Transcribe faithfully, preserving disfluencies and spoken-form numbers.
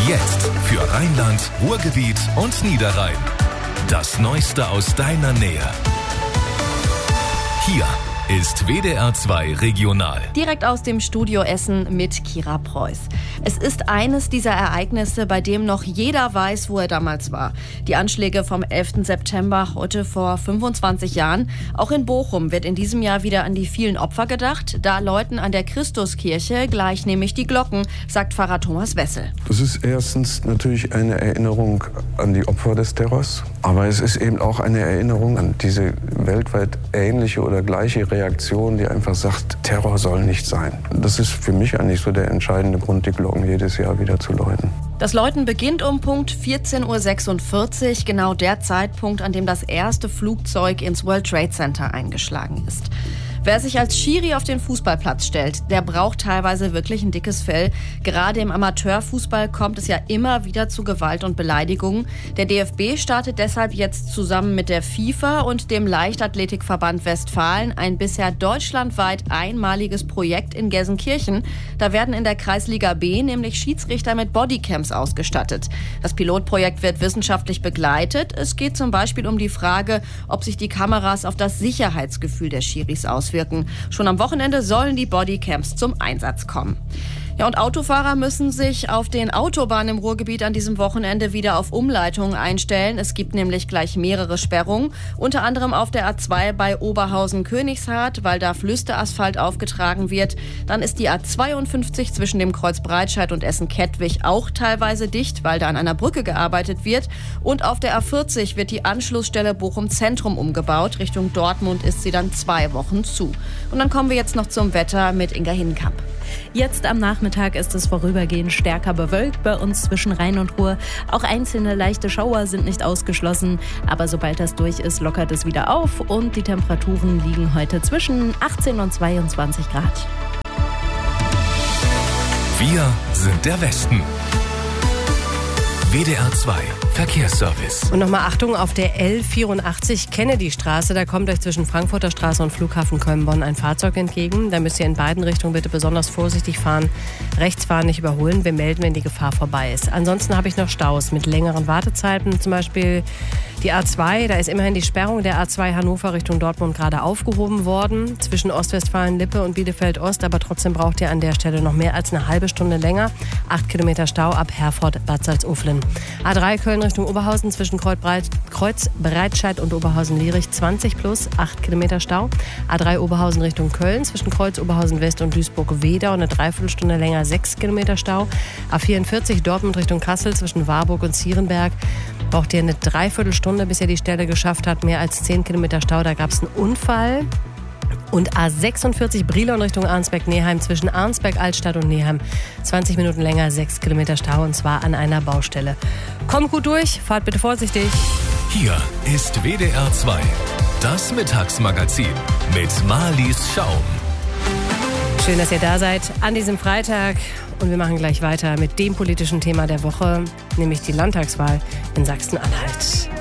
Jetzt für Rheinland, Ruhrgebiet und Niederrhein. Das Neueste aus deiner Nähe. Hier ist W D R zwei Regional. Direkt aus dem Studio Essen mit Kira Preuß. Es ist eines dieser Ereignisse, bei dem noch jeder weiß, wo er damals war. Die Anschläge vom elften September, heute vor fünfundzwanzig Jahren. Auch in Bochum wird in diesem Jahr wieder an die vielen Opfer gedacht. Da läuten an der Christuskirche gleich nämlich die Glocken, sagt Pfarrer Thomas Wessel. Das ist erstens natürlich eine Erinnerung an die Opfer des Terrors. Aber es ist eben auch eine Erinnerung an diese weltweit ähnliche oder gleiche Reaktion, die einfach sagt, Terror soll nicht sein. Das ist für mich eigentlich so der entscheidende Grund, die Glocken jedes Jahr wieder zu läuten. Das Läuten beginnt um Punkt vierzehn Uhr sechsundvierzig, genau der Zeitpunkt, an dem das erste Flugzeug ins World Trade Center eingeschlagen ist. Wer sich als Schiri auf den Fußballplatz stellt, der braucht teilweise wirklich ein dickes Fell. Gerade im Amateurfußball kommt es ja immer wieder zu Gewalt und Beleidigungen. Der D F B startet deshalb jetzt zusammen mit der FIFA und dem Leichtathletikverband Westfalen ein bisher deutschlandweit einmaliges Projekt in Gelsenkirchen. Da werden in der Kreisliga B nämlich Schiedsrichter mit Bodycams ausgestattet. Das Pilotprojekt wird wissenschaftlich begleitet. Es geht zum Beispiel um die Frage, ob sich die Kameras auf das Sicherheitsgefühl der Schiris auswirken. Schon am Wochenende sollen die Bodycams zum Einsatz kommen. Ja, und Autofahrer müssen sich auf den Autobahnen im Ruhrgebiet an diesem Wochenende wieder auf Umleitungen einstellen. Es gibt nämlich gleich mehrere Sperrungen, unter anderem auf der A zwei bei Oberhausen-Königshardt, weil da Flüsterasphalt aufgetragen wird. Dann ist die A zweiundfünfzig zwischen dem Kreuz Breitscheid und Essen-Kettwig auch teilweise dicht, weil da an einer Brücke gearbeitet wird. Und auf der A vierzig wird die Anschlussstelle Bochum Zentrum umgebaut. Richtung Dortmund ist sie dann zwei Wochen zu. Und dann kommen wir jetzt noch zum Wetter mit Inga Hinkamp. Jetzt am Nachmittag ist es vorübergehend stärker bewölkt bei uns zwischen Rhein und Ruhr. Auch einzelne leichte Schauer sind nicht ausgeschlossen. Aber sobald das durch ist, lockert es wieder auf. Und die Temperaturen liegen heute zwischen achtzehn und zweiundzwanzig Grad. Wir sind der Westen. W D R zwei Verkehrsservice. Und nochmal Achtung auf der L vierundachtzig Kennedy-Straße. Da kommt euch zwischen Frankfurter Straße und Flughafen Köln-Bonn ein Fahrzeug entgegen. Da müsst ihr in beiden Richtungen bitte besonders vorsichtig fahren. Rechts fahren, nicht überholen. Wir melden, wenn die Gefahr vorbei ist. Ansonsten habe ich noch Staus mit längeren Wartezeiten. Zum Beispiel die A zwei. Da ist immerhin die Sperrung der A zwei Hannover Richtung Dortmund gerade aufgehoben worden. Zwischen Ostwestfalen-Lippe und Bielefeld-Ost. Aber trotzdem braucht ihr an der Stelle noch mehr als eine halbe Stunde länger. Acht Kilometer Stau ab Herford-Bad Salzuflen. A drei Köln Richtung Oberhausen zwischen Kreuz Breitscheid und Oberhausen-Lierich zwanzig plus, acht Kilometer Stau. A drei Oberhausen Richtung Köln zwischen Kreuz Oberhausen West und Duisburg-Wedau eine Dreiviertelstunde länger, sechs Kilometer Stau. A vierundvierzig Dortmund Richtung Kassel zwischen Warburg und Zierenberg braucht ihr eine Dreiviertelstunde, bis ihr die Stelle geschafft habt. Mehr als zehn Kilometer Stau, da gab es einen Unfall. Und A sechsundvierzig Brilon Richtung Arnsberg-Neheim zwischen Arnsberg-Altstadt und Neheim. zwanzig Minuten länger, sechs Kilometer Stau und zwar an einer Baustelle. Kommt gut durch, fahrt bitte vorsichtig. Hier ist W D R zwei, das Mittagsmagazin mit Marlies Schaum. Schön, dass ihr da seid an diesem Freitag. Und wir machen gleich weiter mit dem politischen Thema der Woche, nämlich die Landtagswahl in Sachsen-Anhalt.